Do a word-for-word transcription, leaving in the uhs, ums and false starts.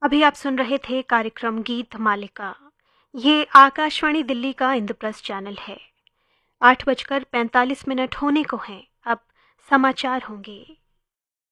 अभी आप सुन रहे थे कार्यक्रम गीत मालिका। ये आकाशवाणी दिल्ली का इंद्रप्रस्थ चैनल है। आठ बजकर पैंतालीस मिनट होने को हैं। अब समाचार होंगे।